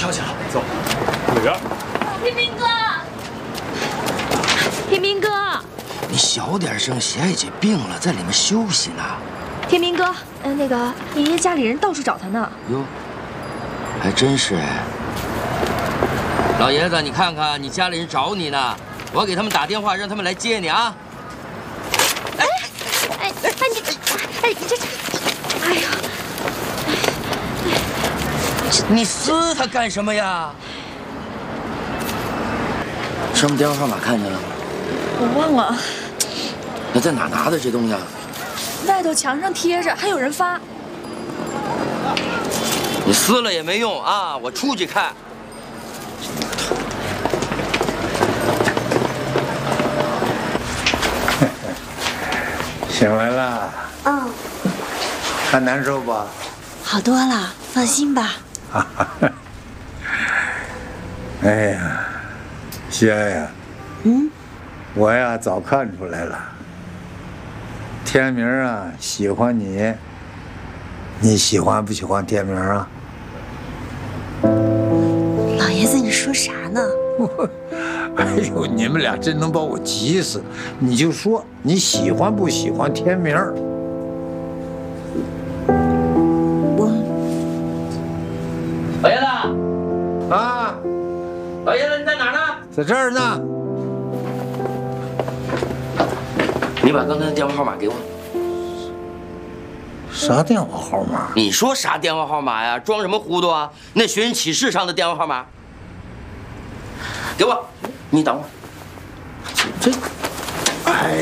消息了，走。对呀。 天明哥，天明哥， 你小点声，贤姐病了，在里面休息呢。 天明哥，那个爷爷家里人到处找他呢。 哟，还真是哎。老爷子，你看看，你家里人找你呢，我给他们打电话，让他们来接你啊。你撕他干什么呀？上面电话号码看见了？ 我忘了。 那在哪拿的这东西啊？ 外头墙上贴着，还有人发。 你撕了也没用啊！我出去看。 醒来了。 嗯。 还难受吧？ 好多了，放心吧。 哎呀，歇呀。 嗯。 我呀，早看出来了。天明啊，喜欢你。你喜欢不喜欢天明啊？ 老爷子，你说啥呢？ 哎呦，你们俩真能把我急死！你就说你喜欢不喜欢天明？ 老爷子， 啊， 老爷子，你在哪儿呢？ 在这儿呢。 你把刚才的电话号码给我。 啥电话号码？ 你说啥电话号码呀？装什么糊涂啊？那寻人启事上的电话号码，给我。你等会儿。这， 哎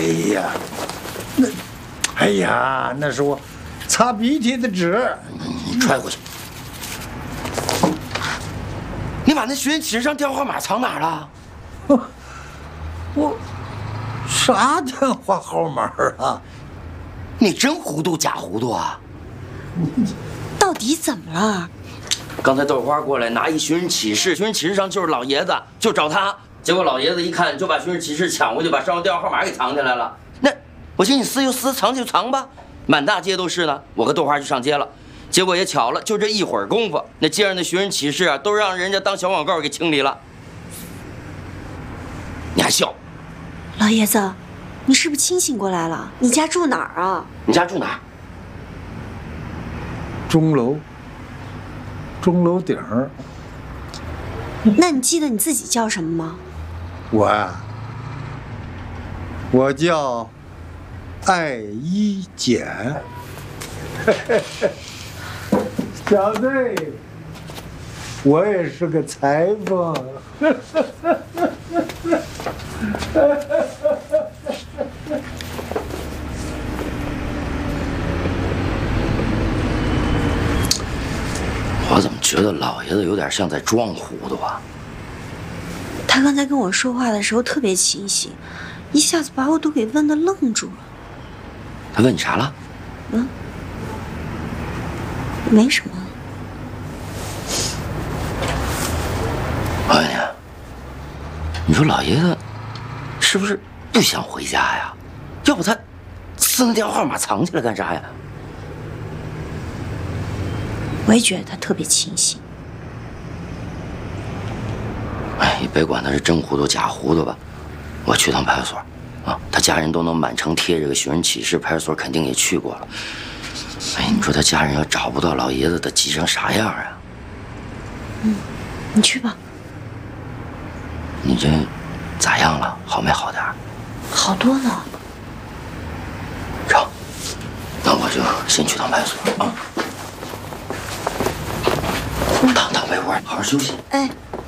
呀，那是我擦鼻涕的纸。 你揣回去。你把那寻人启事上电话号码藏哪儿了？ 我啥电话号码啊？ 你真糊涂假糊涂啊！ 到底怎么了？ 刚才豆花过来拿一寻人启事，寻人启事上就是老爷子，就找他。结果老爷子一看就把寻人启事抢过去，把上面电话号码给藏起来了。那我寻思你撕就撕，藏就藏吧，满大街都是呢。我和豆花就上街了，结果也巧了，就这一会儿功夫，那街上的寻人启事啊，都让人家当小广告给清理了。你还笑？ 老爷子，你是不是清醒过来了？你家住哪儿啊？ 你家住哪儿？ 钟楼顶儿。 那你记得你自己叫什么吗？ 我呀，我叫艾一简。小队，我也是个裁缝。 我怎么觉得老爷子有点像在装糊涂啊？ 他刚才跟我说话的时候特别清醒，一下子把我都给问得愣住了。 他问你啥了？ 没什么。 我问你，你说老爷子是不是不想回家呀？要不他撕那电话号码藏起来干啥呀？ 我也觉得他特别清醒。 哎，你别管他是真糊涂假糊涂吧，我去趟派出所，啊，他家人都能满城贴这个寻人启事，派出所肯定也去过了。哎，你说他家人要找不到老爷子，得急成啥样啊？ 你去吧。 你这咋样了？好没好点？ 好多呢。 成，那我就先去趟派出所啊。躺被窝，好好休息。 哎。